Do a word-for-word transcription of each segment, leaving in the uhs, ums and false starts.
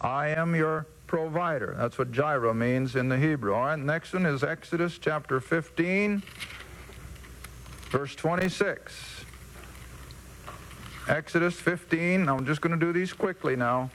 I am your provider. That's what Jireh means in the Hebrew. All right, next one is Exodus chapter fifteen, verse twenty-six. Exodus fifteen, I'm just going to do these quickly now.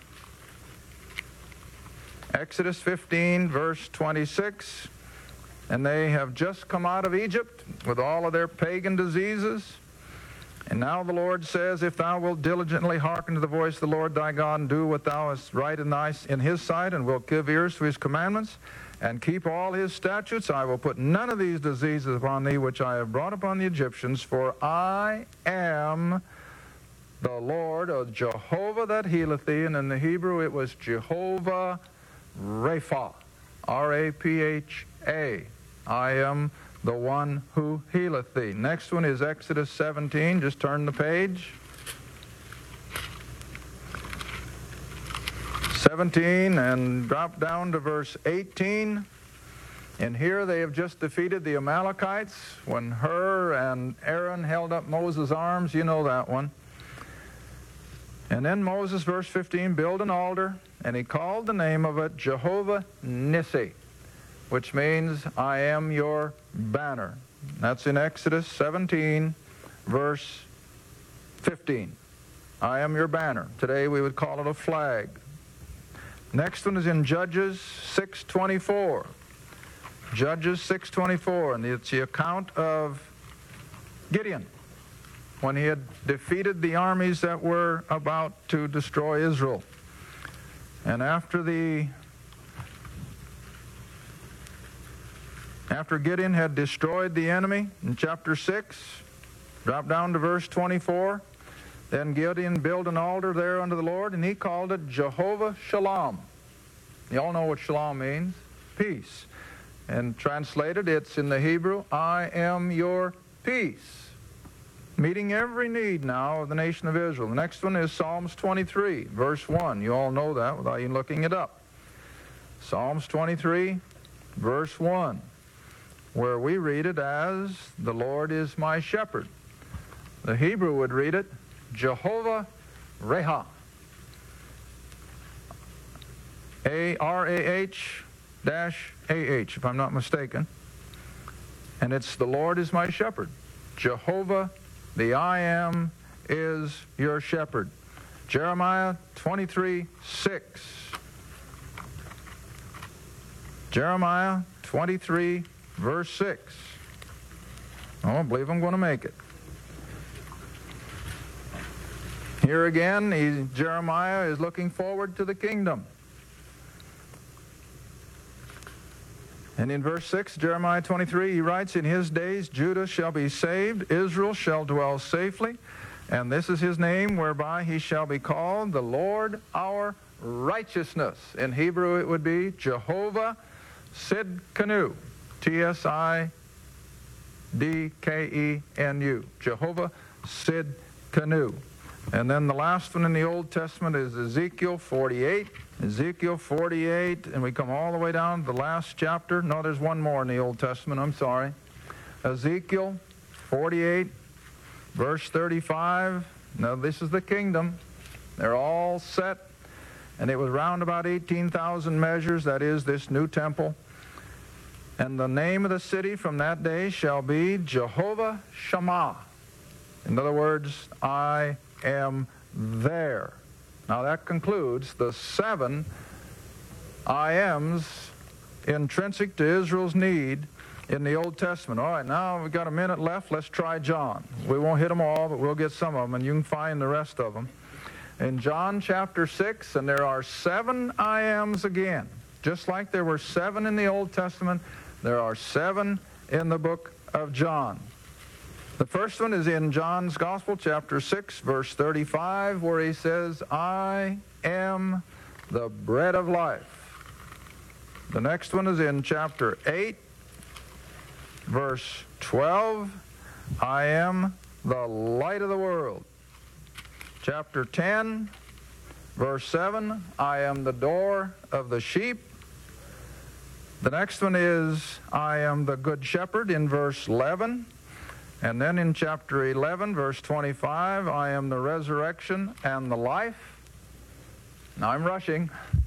Exodus fifteen, verse twenty-six. And they have just come out of Egypt with all of their pagan diseases. And now the Lord says, if thou wilt diligently hearken to the voice of the Lord thy God, and do what thou hast right in, thy, in his sight, and wilt give ears to his commandments, and keep all his statutes, I will put none of these diseases upon thee which I have brought upon the Egyptians, for I am the Lord, or Jehovah that healeth thee. And in the Hebrew it was Jehovah Rapha, R A P H A. I am the one who healeth thee. Next one is Exodus seventeen. Just turn the page. seventeen, and drop down to verse eighteen. And here they have just defeated the Amalekites when Hur and Aaron held up Moses' arms. You know that one. And then Moses, verse fifteen, built an altar, and he called the name of it Jehovah Nissi, which means I am your banner. That's in Exodus seventeen, verse fifteen. I am your banner. Today we would call it a flag. Next one is in Judges six twenty-four. Judges six twenty-four, and it's the account of Gideon when he had defeated the armies that were about to destroy Israel. And after the After Gideon had destroyed the enemy, in chapter six, drop down to verse twenty-four, then Gideon built an altar there unto the Lord, and he called it Jehovah Shalom. You all know what shalom means? Peace. And translated, it's in the Hebrew, I am your peace. Meeting every need now of the nation of Israel. The next one is Psalms twenty-three, verse one. You all know that without even looking it up. Psalms twenty-three, verse one. Where we read it as, the Lord is my shepherd. The Hebrew would read it, Jehovah Reha. A R A H dash A H, if I'm not mistaken. And it's the Lord is my shepherd. Jehovah, the I am, is your shepherd. Jeremiah twenty-three, six. Jeremiah twenty-three, verse six. Oh, I believe I'm going to make it. Here again, he, Jeremiah is looking forward to the kingdom. And in verse six, Jeremiah twenty-three, he writes, in his days Judah shall be saved, Israel shall dwell safely, and this is his name whereby he shall be called the Lord our righteousness. In Hebrew it would be Jehovah Sidkenu. T S I D K E N U. Jehovah Sidkenu. And then the last one in the Old Testament is Ezekiel forty-eight. Ezekiel forty-eight, and we come all the way down to the last chapter. No, there's one more in the Old Testament, I'm sorry. Ezekiel forty-eight, verse thirty-five. Now this is the kingdom. They're all set, and it was round about eighteen thousand measures, that is this new temple. And the name of the city from that day shall be Jehovah Shammah. In other words, I am there. Now that concludes the seven I ams intrinsic to Israel's need in the Old Testament. All right, now we've got a minute left. Let's try John. We won't hit them all, but we'll get some of them, and you can find the rest of them. In John chapter six, and there are seven I ams again. Just like there were seven in the Old Testament, there are seven in the book of John. The first one is in John's Gospel, chapter six, verse thirty-five, where he says, I am the bread of life. The next one is in chapter eight, verse twelve, I am the light of the world. Chapter ten, verse seven, I am the door of the sheep. The next one is, I am the good shepherd, in verse eleven. And then in chapter eleven, verse twenty-five, I am the resurrection and the life. Now I'm rushing.